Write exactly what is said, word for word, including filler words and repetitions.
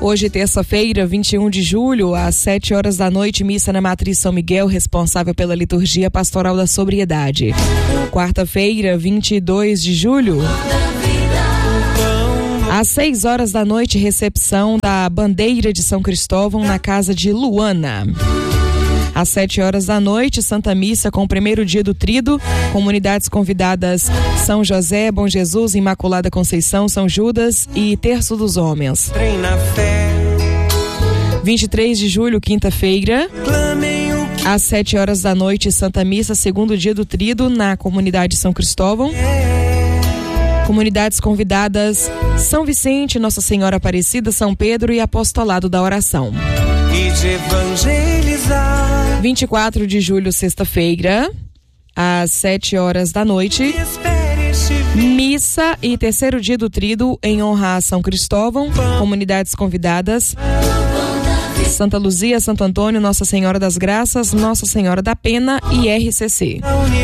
Hoje, terça-feira, vinte e um de julho, às sete horas da noite, missa na Matriz São Miguel, responsável pela liturgia pastoral da sobriedade. Quarta-feira, vinte e dois de julho, às seis horas da noite, recepção da bandeira de São Cristóvão na casa de Luana. Às sete horas da noite, Santa Missa com o primeiro dia do Tríduo, comunidades convidadas São José, Bom Jesus, Imaculada Conceição, São Judas e Terço dos Homens. vinte e três de julho, quinta-feira, às sete horas da noite, Santa Missa, segundo dia do Tríduo, na comunidade São Cristóvão. Comunidades convidadas São Vicente, Nossa Senhora Aparecida, São Pedro e Apostolado da Oração. E de evangelizar. vinte e quatro de julho, sexta-feira, às sete horas da noite, missa e terceiro dia do Tríduo em honra a São Cristóvão. Comunidades convidadas Santa Luzia, Santo Antônio, Nossa Senhora das Graças, Nossa Senhora da Pena e R C C.